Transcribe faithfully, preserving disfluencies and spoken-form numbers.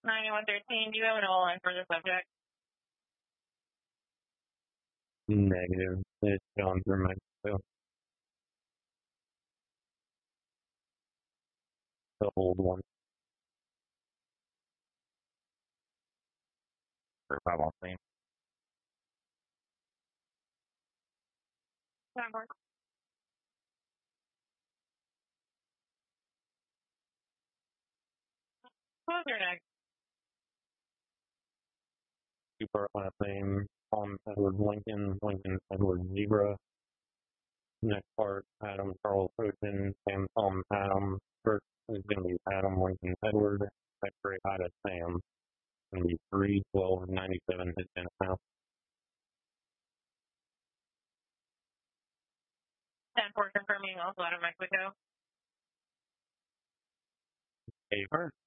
ninety-one thirteen, do you have an O line for the subject? Negative. It's going through Mexico. The old one. For five on scene. That works. Close your neck. Super last name, Tom Edward Lincoln, Lincoln Edward Zebra. Next part, Adam Charles Ocean, Sam Tom Adam. First is going to be Adam Lincoln Edward. X-ray high to Sam. Going to be three twelve ninety-seven hit and a half. ten four confirming also out of Mexico. A first.